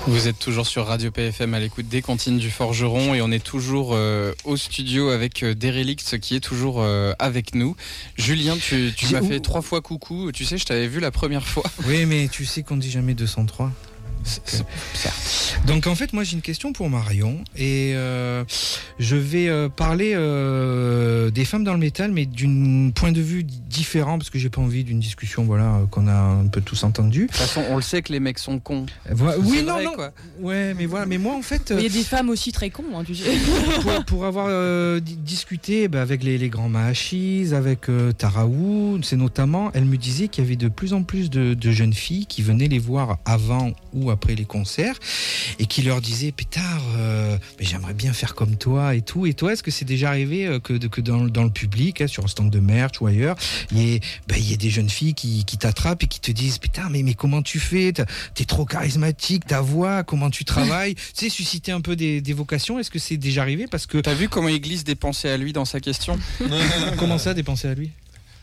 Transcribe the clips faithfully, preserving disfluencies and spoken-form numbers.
Vous êtes toujours sur Radio P F M à l'écoute des Cantines du Forgeron et on est toujours euh, au studio avec euh, Derélix qui est toujours euh, avec nous. Julien, tu, tu m'as fait trois fois coucou. Tu sais, je t'avais vu la première fois. Oui, mais tu sais qu'on dit jamais deux cent trois. C'est, c'est, Donc en fait moi j'ai une question pour Marion et euh, je vais euh, parler euh, des femmes dans le métal mais d'un point de vue différent parce que j'ai pas envie d'une discussion voilà euh, qu'on a un peu tous entendu. De toute façon on le sait que les mecs sont cons. Voilà. Oui c'est non vrai, non quoi. Ouais mais voilà mais moi en fait euh, il y a des femmes aussi très cons hein, tu sais. pour, pour avoir euh, d- discuté bah, avec les, les grands Mahachis, avec euh, Taraou, c'est notamment elle me disait qu'il y avait de plus en plus de, de jeunes filles qui venaient les voir avant ou après les concerts et qui leur disaient pétard euh, mais j'aimerais bien faire comme toi et tout. Et toi est-ce que c'est déjà arrivé euh, que, que dans, dans le public hein, sur un stand de merch ou ailleurs il y, ben, y a des jeunes filles qui, qui t'attrapent et qui te disent pétard mais, mais comment tu fais, t'es trop charismatique, ta voix, comment tu travailles, tu sais, susciter un peu des, des vocations. Est-ce que c'est déjà arrivé? Parce que t'as vu comment il glisse des pensées à lui dans sa question. Comment ça, des pensées à lui?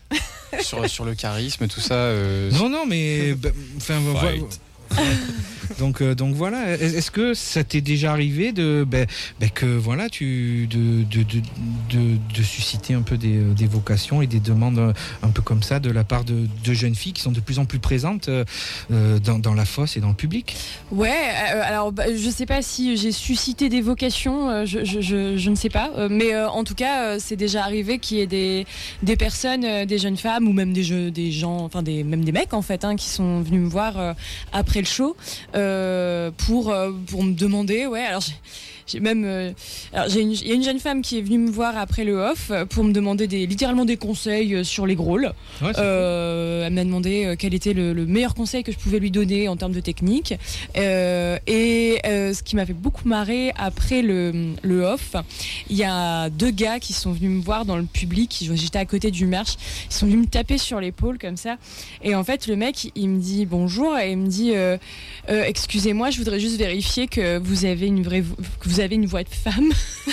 sur, sur le charisme tout ça euh... non non mais enfin ben, voilà. donc euh, donc voilà, est-ce que ça t'est déjà arrivé de ben, ben que voilà tu de de, de de de susciter un peu des, des vocations et des demandes un peu comme ça de la part de, de jeunes filles qui sont de plus en plus présentes euh, dans dans la fosse et dans le public? Ouais, euh, alors bah, je sais pas si j'ai suscité des vocations, euh, je, je je je ne sais pas, euh, mais euh, en tout cas euh, c'est déjà arrivé qu'il y ait des des personnes, euh, des jeunes femmes ou même des jeux, des gens, enfin des même des mecs en fait hein, qui sont venus me voir euh, après le show euh, pour euh, pour me demander ouais alors j'ai, j'ai même euh, alors j'ai une il y a une jeune femme qui est venue me voir après le off pour me demander des littéralement des conseils sur les grôles. Ouais, euh, cool. Elle m'a demandé quel était le, le meilleur conseil que je pouvais lui donner en termes de technique euh, et euh, ce qui m'a fait beaucoup marrer après le le off, il y a deux gars qui sont venus me voir dans le public, j'étais à côté du merch, ils sont venus me taper sur l'épaule comme ça et en fait le mec il me dit bonjour et il me dit euh, euh, excusez-moi je voudrais juste vérifier que vous avez une vraie vo- que vous avez une voix de femme.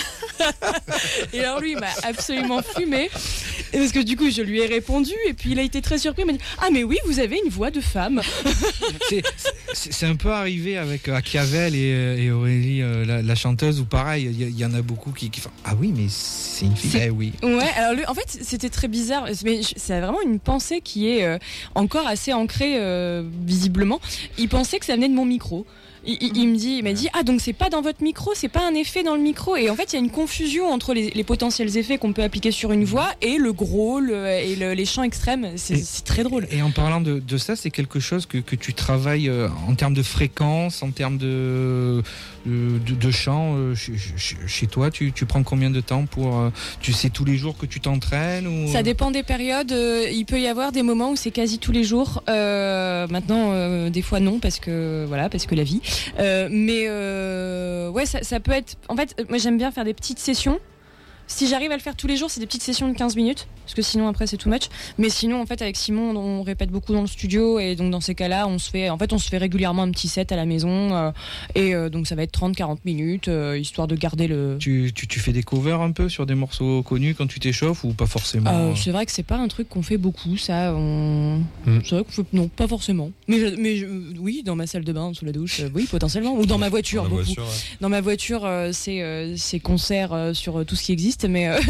Et alors lui il m'a absolument fumé parce que du coup je lui ai répondu et puis il a été très surpris, il m'a dit ah mais oui vous avez une voix de femme. c'est, c'est, c'est un peu arrivé avec Achiavel et, et Aurélie euh, la, la chanteuse où pareil il y, y en a beaucoup qui, qui font ah oui mais c'est une fille. C'est... Eh oui. Ouais alors lui en fait c'était très bizarre mais c'est vraiment une pensée qui est euh, encore assez ancrée euh, visiblement. Il pensait que ça venait de mon micro. Il, il, il me dit, il m'a dit, ah donc c'est pas dans votre micro, c'est pas un effet dans le micro. Et en fait, il y a une confusion entre les, les potentiels effets qu'on peut appliquer sur une voix et le gros le, et le, les chants extrêmes. C'est, et, c'est très drôle. Et en parlant de, de ça, c'est quelque chose que, que tu travailles euh, en termes de fréquence, en termes de, de, de, de chant euh, chez, chez toi. Tu, tu prends combien de temps pour, euh, tu sais tous les jours que tu t'entraînes ou... Ça dépend des périodes. Euh, il peut y avoir des moments où c'est quasi tous les jours. Euh, maintenant, euh, des fois non parce que voilà, parce que la vie. Euh, mais euh, ouais, ça, ça peut être. En fait, moi j'aime bien faire des petites sessions. Si j'arrive à le faire tous les jours, c'est des petites sessions de quinze minutes, parce que sinon après c'est too much. Mais sinon en fait avec Simon on répète beaucoup dans le studio et donc dans ces cas-là on se fait, en fait on se fait régulièrement un petit set à la maison euh, et euh, donc ça va être trente à quarante minutes euh, histoire de garder le. Tu, tu, tu fais des covers un peu sur des morceaux connus quand tu t'échauffes ou pas forcément? euh, C'est vrai que c'est pas un truc qu'on fait beaucoup ça. On... Mm. C'est vrai qu'on fait non pas forcément. Mais je, mais je, oui dans ma salle de bain sous la douche euh, oui potentiellement ou dans ma voiture dans beaucoup. Voiture, ouais. Dans ma voiture euh, c'est euh, c'est concerts euh, sur euh, tout ce qui existe. Mais, euh...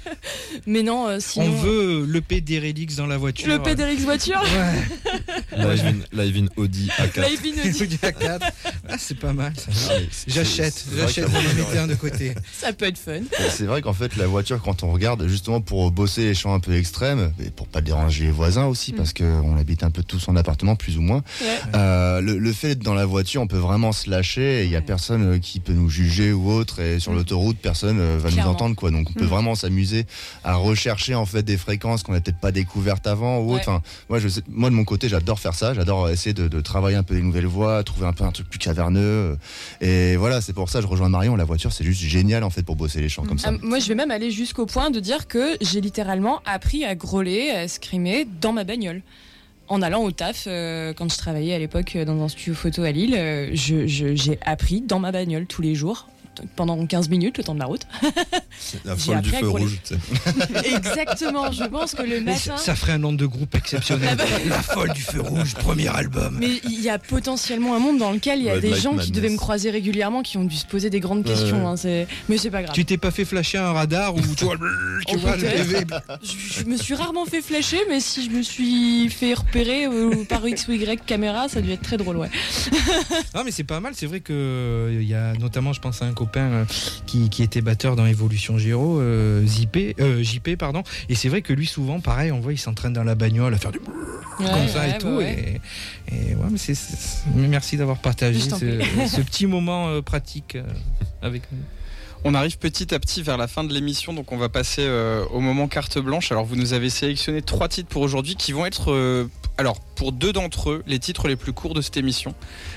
mais non, euh, sinon... On veut l'E P d'Erélix dans la voiture. L'E P d'Erélix voiture. Ouais. Live, in, live in Audi A quatre. Live in Audi A quatre. Ah, c'est pas mal. Ça. Ah, j'achète, c'est, c'est j'achète pour le mettre un de côté. Ça peut être fun. C'est vrai qu'en fait, la voiture, quand on regarde, justement pour bosser les chants un peu extrêmes, et pour pas déranger les voisins aussi, mm. parce qu'on habite un peu tous en appartement, plus ou moins, ouais. euh, le, le fait d'être dans la voiture, on peut vraiment se lâcher, et il y a personne qui peut nous juger ou autre, et sur mm. l'autoroute, personne va Clairement. Nous entendre, quoi. Donc on peut mmh. vraiment s'amuser à rechercher en fait des fréquences qu'on n'a peut-être pas découvertes avant ou autre. Ouais. Enfin, moi, je sais, moi de mon côté, j'adore faire ça. J'adore essayer de, de travailler un peu des nouvelles voix, trouver un peu un truc plus caverneux. Et voilà, c'est pour ça que je rejoins Marion. La voiture, c'est juste génial en fait pour bosser les chants mmh. comme ça. Ah, moi, je vais même aller jusqu'au point de dire que j'ai littéralement appris à grôler, à scrimer dans ma bagnole. En allant au taf, euh, quand je travaillais à l'époque dans un studio photo à Lille, euh, je, je, j'ai appris dans ma bagnole tous les jours. Pendant quinze minutes, le temps de la route. La J'ai folle du appris à feu gronder. rouge. tu sais. Exactement, je pense que le Mais matin. ça, ça ferait un nom de groupe exceptionnel. La folle du feu rouge, premier album. Mais il y a potentiellement un monde dans lequel il y a Red des Light gens qui Madness. devaient me croiser régulièrement, qui ont dû se poser des grandes Ouais, questions. ouais. hein, c'est- Mais c'est pas grave. Tu t'es pas fait flasher un radar ou tu vois, le- tu Oh, vois le peut-être. P V. Je, je me suis rarement fait flasher, mais si je me suis fait repérer euh, par X ou Y caméra, ça a dû être très drôle, ouais. Non mais c'est pas mal, c'est vrai que euh, il y a notamment, je pense à un copain euh, qui, qui était batteur dans Evolution Giro, euh, J P, euh, J P pardon, et c'est vrai que lui souvent pareil, on voit il s'entraîne dans la bagnole à faire du Ouais, comme ça ouais, et bah tout, ouais. et, et ouais mais c'est, c'est- merci d'avoir partagé Je t'en ce, ce petit moment euh, pratique euh, avec nous. On arrive petit à petit vers la fin de l'émission, donc on va passer euh, au moment carte blanche. Alors vous nous avez sélectionné trois titres pour aujourd'hui qui vont être, euh, alors pour deux d'entre eux, les titres les plus courts de cette émission.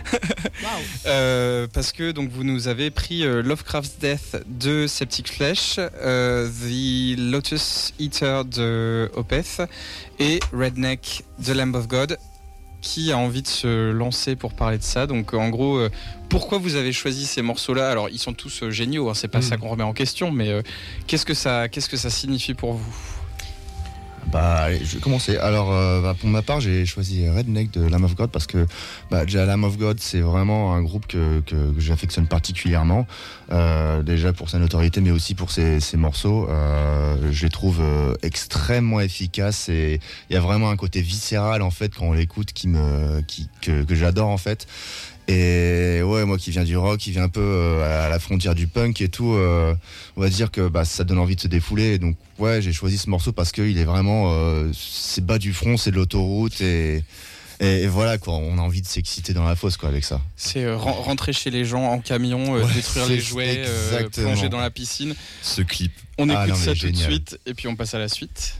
Euh, parce que donc vous nous avez pris euh, Lovecraft's Death de Septic Flesh, euh, The Lotus Eater de Opeth et Redneck de Lamb of God. Qui a envie de se lancer pour parler de ça? Donc en gros, euh, pourquoi vous avez choisi ces morceaux-là? Alors ils sont tous euh, géniaux, hein, c'est pas Mm. ça qu'on remet en question, mais euh, qu'est-ce que ça, qu'est-ce que ça signifie pour vous? Bah, allez, je vais commencer. Alors, euh, bah, pour ma part, j'ai choisi Redneck de Lamb of God parce que bah, déjà Lamb of God, c'est vraiment un groupe que, que, que j'affectionne particulièrement. Euh, déjà pour sa notoriété, mais aussi pour ses, ses morceaux. Euh, je les trouve euh, extrêmement efficaces et il y a vraiment un côté viscéral en fait quand on l'écoute qui me, qui, que, que j'adore en fait. Et ouais, moi qui viens du rock, qui viens un peu euh, à la frontière du punk et tout, euh, on va dire que bah, ça donne envie de se défouler. Donc ouais, j'ai choisi ce morceau parce qu'il est vraiment, euh, c'est bas du front, c'est de l'autoroute et, et, et voilà quoi, on a envie de s'exciter dans la fosse quoi avec ça. C'est euh, ren- rentrer chez les gens en camion, euh, Ouais, détruire c'est les jouets, euh, exactement. plonger dans la piscine. Ce clip. On Ah, écoute non, mais ça tout de génial. suite et puis on passe à la suite.